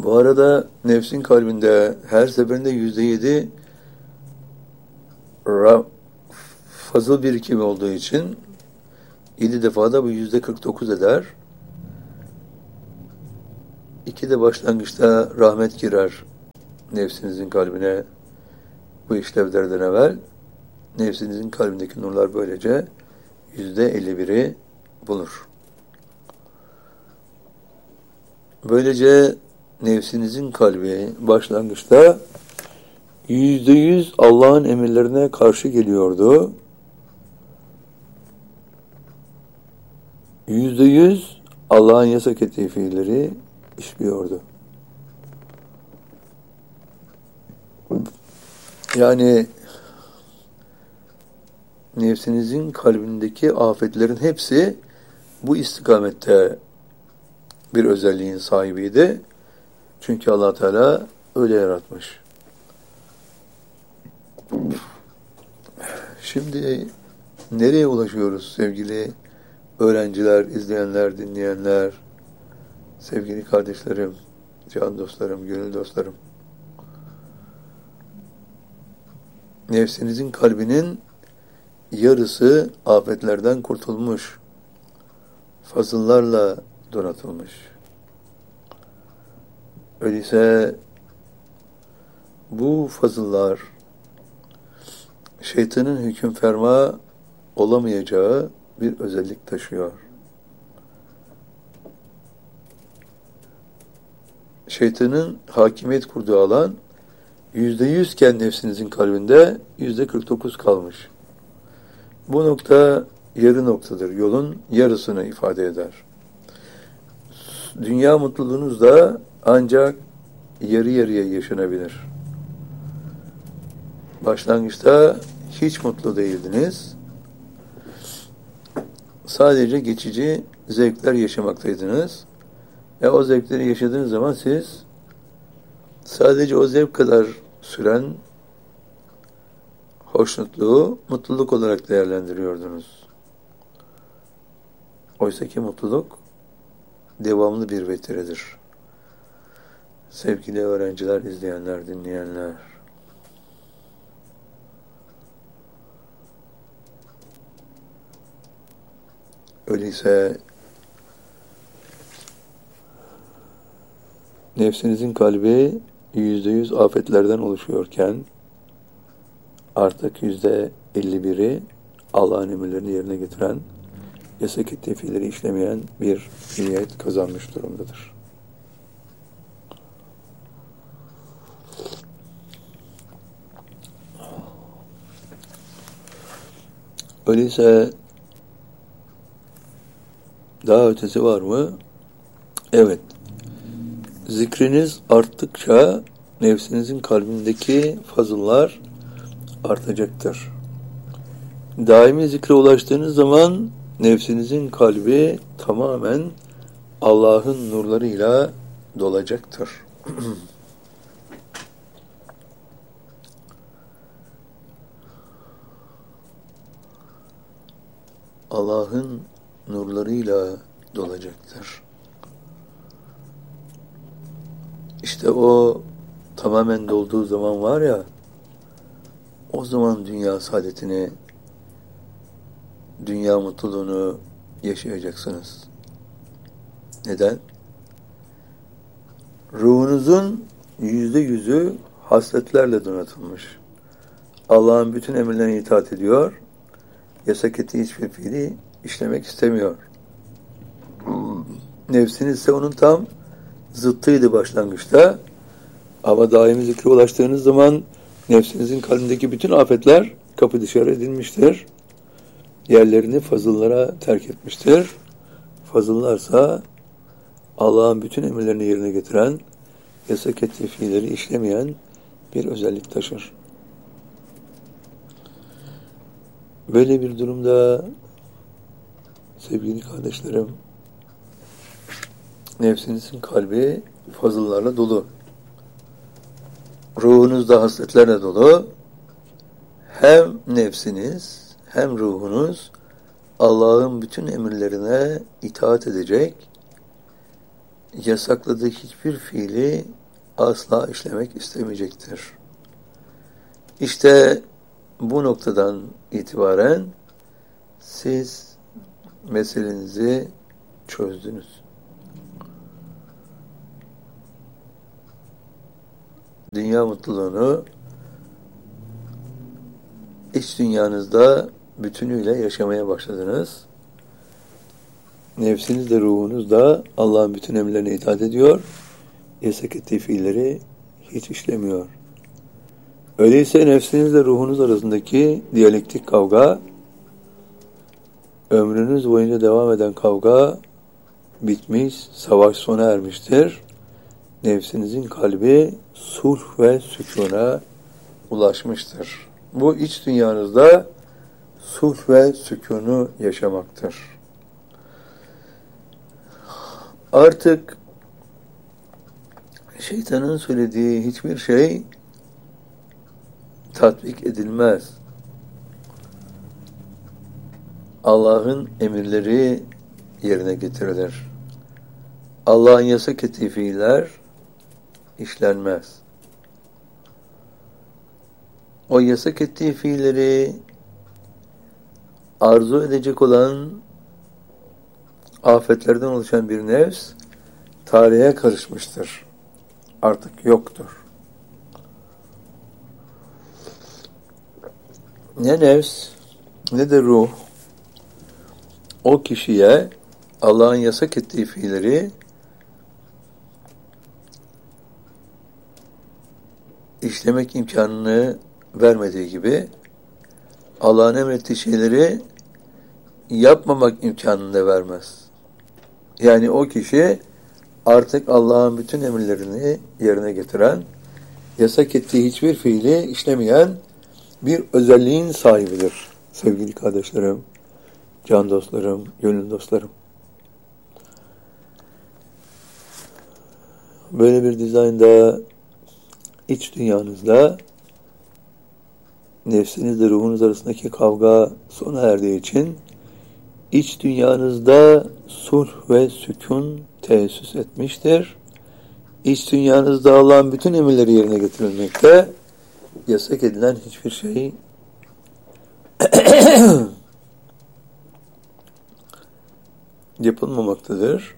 Bu arada nefsin kalbinde her seferinde %7 fazıl birikimi olduğu için 7 defada bu %49 eder. 2 de başlangıçta rahmet girer nefsinizin kalbine bu işlevlerden evvel. Nefsinizin kalbindeki nurlar böylece %51'i bulur. Böylece nefsinizin kalbi başlangıçta %100 Allah'ın emirlerine karşı geliyordu. %100 Allah'ın yasak ettiği fiilleri işliyordu. Yani nefsinizin kalbindeki afetlerin hepsi bu istikamette bir özelliğin sahibiydi. Çünkü Allah Teala öyle yaratmış. Şimdi nereye ulaşıyoruz sevgili öğrenciler, izleyenler, dinleyenler, sevgili kardeşlerim, can dostlarım, gönül dostlarım? Nefsinizin kalbinin yarısı afetlerden kurtulmuş, fazıllarla donatılmış. Öyleyse bu fazıllar şeytanın hüküm ferma olamayacağı bir özellik taşıyor. Şeytanın hakimiyet kurduğu alan %100 iken nefsinizin kalbinde %49 kalmış. Bu nokta yarı noktadır. Yolun yarısını ifade eder. Dünya mutluluğunuz da ancak yarı yarıya yaşanabilir. Başlangıçta hiç mutlu değildiniz. Sadece geçici zevkler yaşamaktaydınız. Ve o zevkleri yaşadığınız zaman siz sadece o zevk kadar süren hoşnutluğu mutluluk olarak değerlendiriyordunuz. Oysa ki mutluluk devamlı bir vetiredir. Sevgili öğrenciler, izleyenler, dinleyenler. Öyleyse nefsinizin kalbi %100 afetlerden oluşuyorken artık %51'i Allah'ın emirlerini yerine getiren, yasak ettiği fiilleri işlemeyen bir niyet kazanmış durumdadır. Öyleyse daha ötesi var mı? Evet. Zikriniz arttıkça nefsinizin kalbindeki fazıllar artacaktır. Daimi zikre ulaştığınız zaman nefsinizin kalbi tamamen Allah'ın nurlarıyla dolacaktır. Allah'ın nurlarıyla dolacaktır. İşte o tamamen dolduğu zaman var ya, o zaman dünya saadetini, dünya mutluluğunu yaşayacaksınız. Neden? Ruhunuzun %100'ü hasletlerle donatılmış. Allah'ın bütün emirlerine itaat ediyor, yasak ettiği hiçbir fiili işlemek istemiyor. Nefsiniz ise onun tam zıttıydı başlangıçta. Ama daimi zikre ulaştığınız zaman nefsinizin kalbindeki bütün afetler kapı dışarı edilmiştir. Yerlerini fazıllara terk etmiştir. Fazıllarsa Allah'ın bütün emirlerini yerine getiren, yasak ettiği fiilleri işlemeyen bir özellik taşır. Böyle bir durumda sevgili kardeşlerim, nefsinizin kalbi fazıllarla dolu. Ruhunuzda hasletlerle dolu. Hem nefsiniz hem ruhunuz Allah'ın bütün emirlerine itaat edecek, yasakladığı hiçbir fiili asla işlemek istemeyecektir. İşte bu noktadan itibaren siz meselenizi çözdünüz. Dünya mutluluğunu iç dünyanızda bütünüyle yaşamaya başladınız. Nefsiniz de ruhunuz da Allah'ın bütün emirlerine itaat ediyor. Yasak ettiği fiilleri hiç işlemiyor. Öyleyse nefsinizle ruhunuz arasındaki diyalektik kavga, ömrünüz boyunca devam eden kavga bitmiş, savaş sona ermiştir. Nefsinizin kalbi sulh ve sükûna ulaşmıştır. Bu iç dünyanızda sulh ve sükûnu yaşamaktır. Artık şeytanın söylediği hiçbir şey tatbik edilmez. Allah'ın emirleri yerine getirilir. Allah'ın yasak ettiği fiiller işlenmez. O yasak ettiği fiilleri arzu edecek olan afetlerden oluşan bir nefs tarihe karışmıştır. Artık yoktur. Ne nefs ne de ruh o kişiye Allah'ın yasak ettiği fiilleri işlemek imkanını vermediği gibi Allah'ın emrettiği şeyleri yapmamak imkanını da vermez. Yani o kişi artık Allah'ın bütün emirlerini yerine getiren, yasak ettiği hiçbir fiili işlemeyen bir özelliğin sahibidir. Sevgili kardeşlerim, can dostlarım, gönül dostlarım. Böyle bir dizaynda iç dünyanızda nefsinizle ruhunuz arasındaki kavga sona erdiği için iç dünyanızda sulh ve sükun teessüs etmiştir. İç dünyanızda Allah'ın bütün emirleri yerine getirilmekte, yasak edilen hiçbir şey yapılmamaktadır.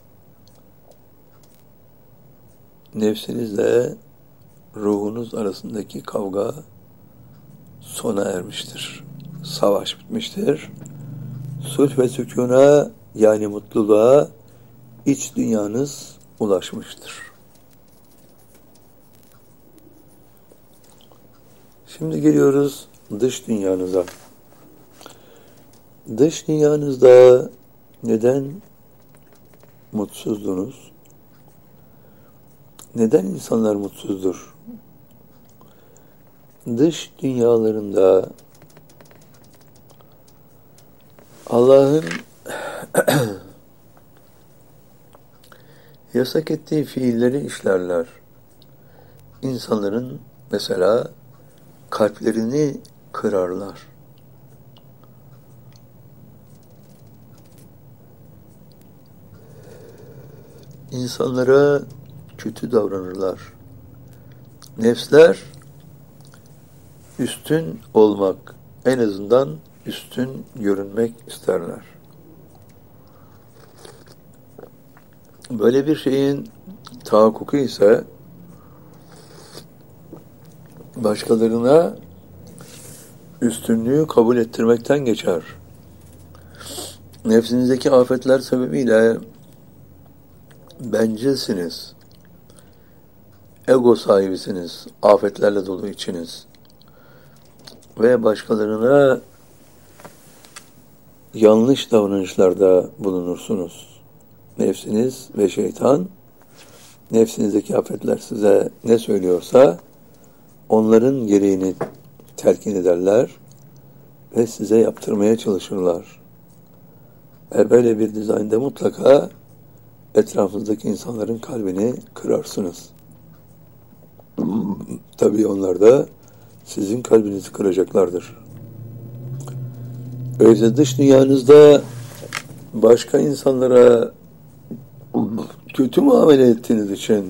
Nefsinizle ruhunuz arasındaki kavga sona ermiştir. Savaş bitmiştir. Sulh ve sükûna yani mutluluğa iç dünyanız ulaşmıştır. Şimdi geliyoruz dış dünyanıza. Dış dünyanızda neden mutsuzdunuz? Neden insanlar mutsuzdur? Dış dünyalarında Allah'ın yasak ettiği fiilleri işlerler. İnsanların mesela kalplerini kırarlar. İnsanlara kötü davranırlar. Nefsler üstün olmak, en azından üstün görünmek isterler. Böyle bir şeyin tahakkuku ise başkalarına üstünlüğü kabul ettirmekten geçer. Nefsinizdeki afetler sebebiyle bencilsiniz, ego sahibisiniz, afetlerle dolu içiniz ve başkalarına yanlış davranışlarda bulunursunuz. Nefsiniz ve şeytan, nefsinizdeki afetler size ne söylüyorsa onların gereğini telkin ederler ve size yaptırmaya çalışırlar. Böyle bir dizaynda mutlaka etrafınızdaki insanların kalbini kırarsınız. Tabii onlar da sizin kalbinizi kıracaklardır. Öyleyse dış dünyanızda başka insanlara kötü muamele ettiğiniz için,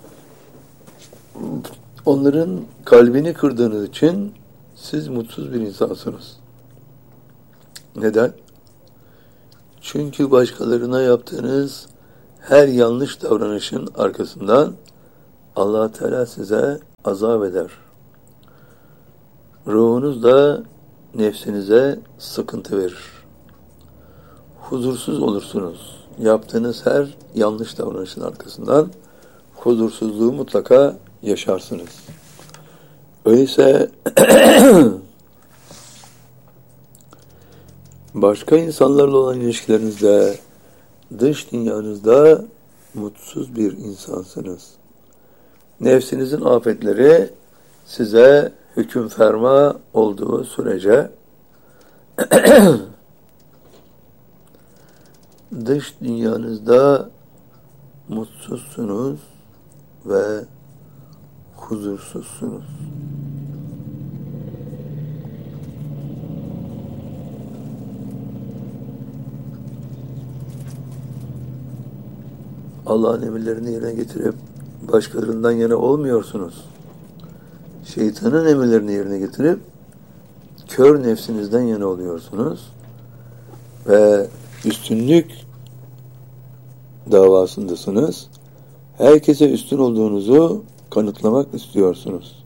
onların kalbini kırdığınız için siz mutsuz bir insansınız. Neden? Çünkü başkalarına yaptığınız her yanlış davranışın arkasından Allah Teala size azap eder. Ruhunuz da nefsinize sıkıntı verir. Huzursuz olursunuz. Yaptığınız her yanlış davranışın arkasından huzursuzluğu mutlaka yaşarsınız. Öyleyse başka insanlarla olan ilişkilerinizde, dış dünyanızda mutsuz bir insansınız. Nefsinizin afetleri size hüküm ferma olduğu sürece dış dünyanızda mutsuzsunuz ve huzursuzsunuz. Allah'ın emirlerini yerine getirip başkalarından yana olmuyorsunuz. Şeytanın emirlerini yerine getirip kör nefsinizden yana oluyorsunuz ve üstünlük davasındasınız. Herkese üstün olduğunuzu kanıtlamak istiyorsunuz.